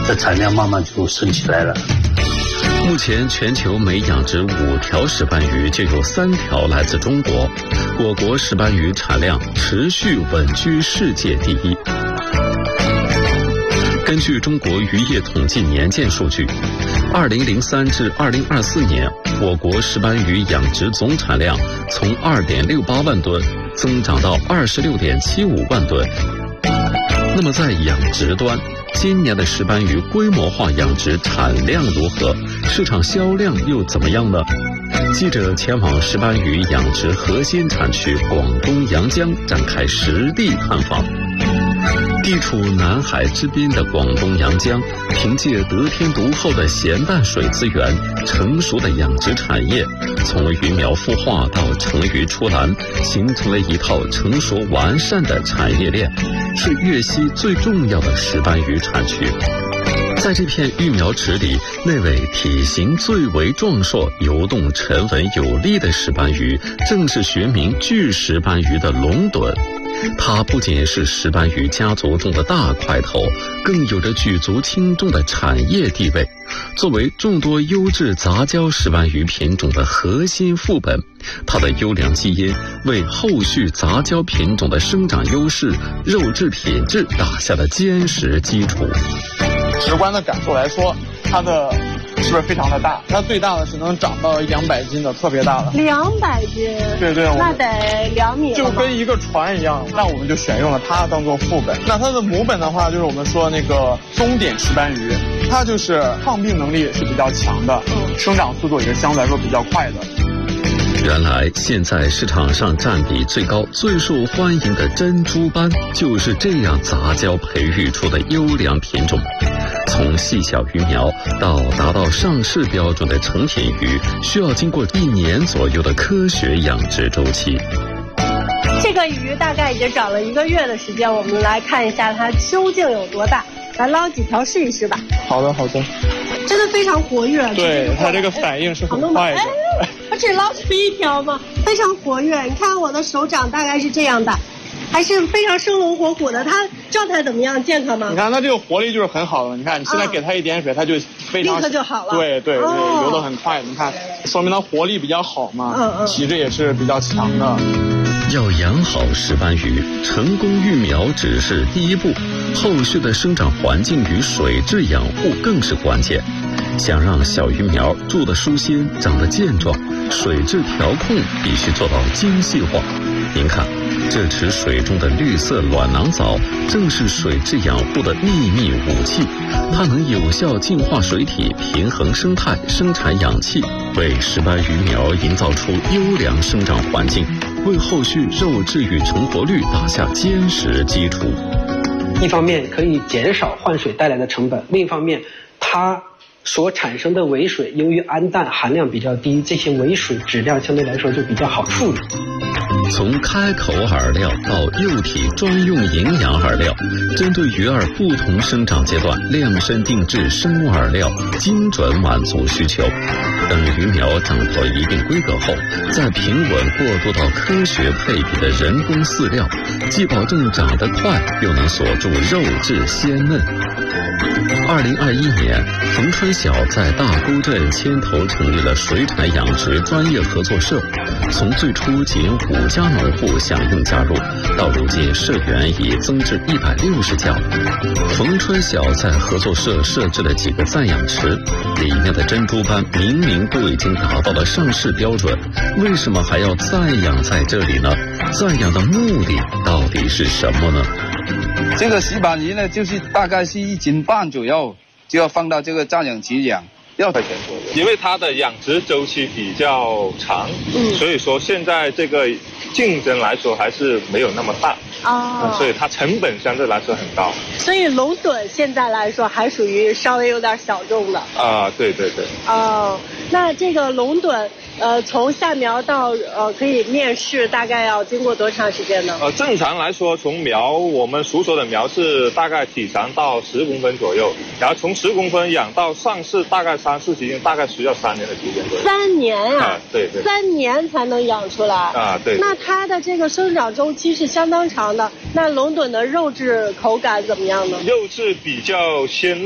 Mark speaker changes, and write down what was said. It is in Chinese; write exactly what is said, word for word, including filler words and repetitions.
Speaker 1: 这产量慢慢就升起来了。
Speaker 2: 目前全球每养殖五条石斑鱼就有三条来自中国，我国石斑鱼产量持续稳居世界第一。根据中国渔业统计年鉴数据，二零零三至二零二四年，我国石斑鱼养殖总产量从二点六八万吨增长到二十六点七五万吨。那么在养殖端，今年的石斑鱼规模化养殖产量如何？市场销量又怎么样呢？记者前往石斑鱼养殖核心产区广东阳江展开实地探访。地处南海之滨的广东阳江，凭借得天独厚的咸淡水资源，成熟的养殖产业，从鱼苗孵化到成鱼出栏，形成了一套成熟完善的产业链，是粤西最重要的石斑鱼产区。在这片育苗池里，那位体型最为壮硕、游动沉稳有力的石斑鱼，正是学名巨石斑鱼的龙趸。它不仅是石斑鱼家族中的大块头，更有着举足轻重的产业地位。作为众多优质杂交石斑鱼品种的核心副本，它的优良基因为后续杂交品种的生长优势、肉质品质打下了坚实基础。
Speaker 3: 直观的感受来说，它的是不是非常的大？它最大的是能长到两百斤的，特别大的。
Speaker 4: 两百斤？
Speaker 3: 对对，
Speaker 4: 那得两米了。
Speaker 3: 就跟一个船一样。那我们就选用了它当做副本。那它的母本的话，就是我们说那个棕点石斑鱼，它就是抗病能力是比较强的，嗯、生长速度也是相对来说比较快的。
Speaker 2: 原来现在市场上占比最高、最受欢迎的珍珠斑，就是这样杂交培育出的优良品种。从细小鱼苗到达到上市标准的成品鱼，需要经过一年左右的科学养殖周期。
Speaker 4: 这个鱼大概已经长了一个月的时间，我们来看一下它究竟有多大。来捞几条试一试吧。
Speaker 3: 好的，好的。
Speaker 4: 真的非常活跃。
Speaker 3: 对，它这个反应是很快的。
Speaker 4: 我只捞出一条吗？非常活跃。你看我的手掌大概是这样大，还是非常生龙活虎的。它状态怎么样？健康吗？
Speaker 3: 你看它这个活力就是很好的。你看你现在给它一点水，它就非常
Speaker 4: 立刻就好了。
Speaker 3: 对对对，哦、游得很快。你看，说明它活力比较好嘛，嗯嗯，体质也是比较强的。
Speaker 2: 要养好石斑鱼，成功育苗只是第一步，后续的生长环境与水质养护更是关键。想让小鱼苗住得舒心、长得健壮，水质调控必须做到精细化。您看，这池水中的绿色卵囊藻正是水质养护的秘密武器，它能有效净化水体，平衡生态，生产氧气，为石斑鱼苗营造出优良生长环境，为后续肉质与成活率打下坚实基础。
Speaker 5: 一方面可以减少换水带来的成本，另一方面它所产生的尾水由于氨氮含量比较低，这些尾水质量相对来说就比较好处理。
Speaker 2: 从开口饵料到幼体专用营养饵料，针对鱼儿不同生长阶段量身定制生物饵料，精准满足需求。等鱼苗长到一定规格后，再平稳过渡到科学配比的人工饲料，既保证长得快，又能锁住肉质鲜嫩。二零二一年，冯春晓在大沟镇牵头成立了水产养殖专业合作社，从最初仅五家农户响应加入，到如今社员已增至一百六十家。冯春晓在合作社设置了几个暂养池，里面的珍珠斑明明都已经达到了上市标准，为什么还要暂养在这里呢？暂养的目的到底是什么呢？
Speaker 6: 这个石斑鱼呢，就是大概是一斤半左右，就要放到这个暂养池养，要块钱左右。
Speaker 7: 因为它的养殖周期比较长，嗯，所以说现在这个竞争来说还是没有那么大哦、嗯，所以它成本相对来说很高。
Speaker 4: 所以龙趸现在来说还属于稍微有点小众的
Speaker 7: 啊，对对对。
Speaker 4: 哦，那这个龙趸。呃，从下苗到呃可以面试，大概要经过多长时间呢？
Speaker 7: 呃，正常来说，从苗我们熟熟的苗是大概体长到十公分左右，然后从十公分养到上市，大概三四十斤，大概需要三年的时间左右。
Speaker 4: 三年啊？
Speaker 7: 啊，对对。
Speaker 4: 三年才能养出来
Speaker 7: 啊？对。
Speaker 4: 那它的这个生长周期是相当长的，那龙趸的肉质口感怎么样呢？
Speaker 7: 肉质比较鲜嫩。